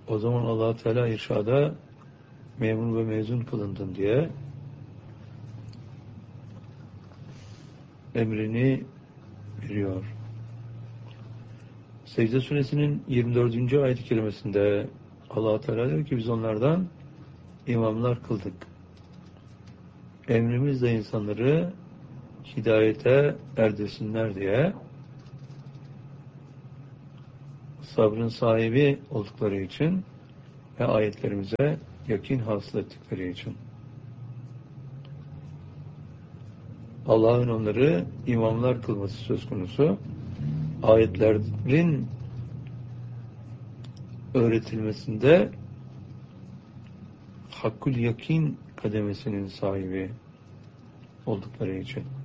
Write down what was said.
O zaman Allah Teala irşada memur ve mezun kılındın diye emrini veriyor. Secde Suresinin 24. ayet-i kerimesinde Allah Teala diyor ki biz onlardan imamlar kıldık. Emrimizle insanları hidayete erdirsinler diye, sabrın sahibi oldukları için ve ayetlerimize yakin hasıl ettikleri için. Allah'ın onları imamlar kılması söz konusu. Ayetlerin öğretilmesinde hakkul yakin kademesinin sahibi oldukları için.